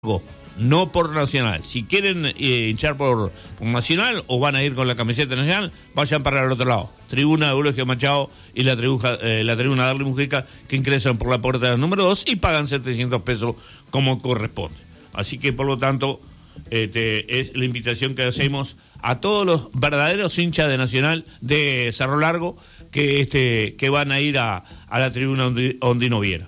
no por Nacional. Si quieren hinchar por Nacional o van a ir con la camiseta nacional, vayan para el otro lado. Tribuna de Eulogio Machado y la tribuna Darly Mujica, que ingresan por la puerta número 2 y pagan 700 pesos como corresponde. Así que, por lo tanto, es la invitación que hacemos a todos los verdaderos hinchas de Nacional de Cerro Largo que van a ir a la tribuna Ondino Viera.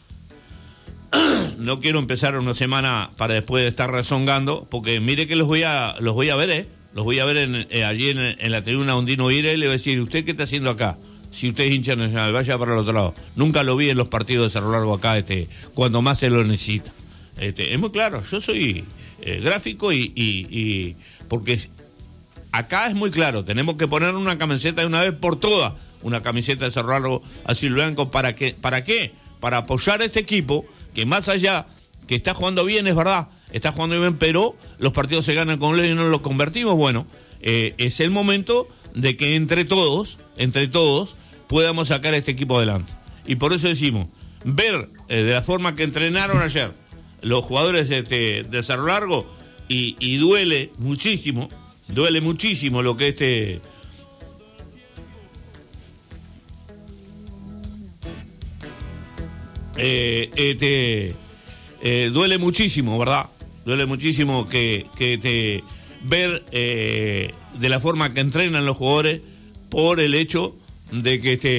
No quiero empezar una semana para después de estar rezongando, porque mire que los voy a ver, los voy a ver allí en la tribuna Ondino Viera y le voy a decir, ¿usted qué está haciendo acá? Si usted es hincha nacional, vaya para el otro lado. Nunca lo vi en los partidos de Cerro Largo acá, cuando más se lo necesita. Es muy claro, yo soy gráfico y porque acá es muy claro, tenemos que poner una camiseta de una vez por todas, una camiseta de Cerro Largo azul blanco, ¿para qué? Para apoyar a este equipo, que más allá, que está jugando bien, es verdad, está jugando bien, pero los partidos se ganan con ley y no los convertimos. Bueno, es el momento de que entre todos, podamos sacar a este equipo adelante. Y por eso decimos, ver de la forma que entrenaron ayer los jugadores de Cerro Largo, y duele muchísimo lo que duele muchísimo, ¿verdad? Duele muchísimo que ver de la forma que entrenan los jugadores por el hecho de que